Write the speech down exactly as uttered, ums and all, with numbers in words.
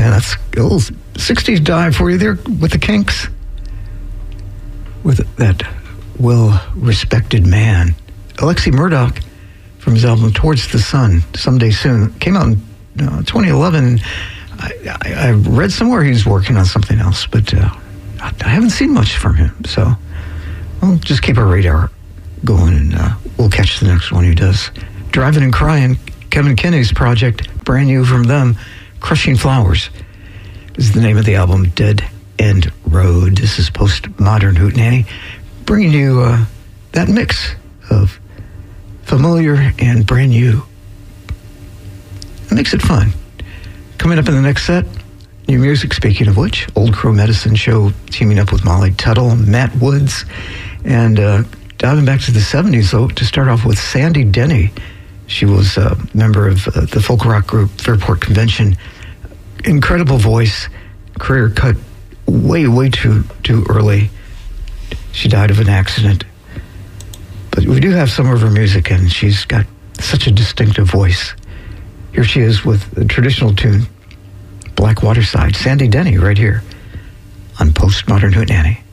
Yeah, that's a little sixties dive for you there with the Kinks. With that well-respected man. Alexi Murdoch from his album Towards the Sun, Someday Soon. Came out in uh, twenty eleven. I, I, I read somewhere he's working on something else, but uh, I, I haven't seen much from him. So we'll just keep our radar going, and uh, we'll catch the next one he does. Driving and Crying, Kevin Kinney's project, brand new from them. Crushing Flowers is the name of the album. Dead End Road. This is Postmodern Hootenanny, bringing you uh, that mix of familiar and brand new. It makes it fun. Coming up in the next set, new music, speaking of which, Old Crow Medicine Show teaming up with Molly Tuttle, Matt Woods, and uh, diving back to the seventies, though, to start off with Sandy Denny. She was a member of uh, the folk rock group Fairport Convention. Incredible voice, career cut way, way too too early. She died of an accident. But we do have some of her music, and she's got such a distinctive voice. Here she is with a traditional tune, Black Waterside. Sandy Denny right here on Postmodern Hootenanny.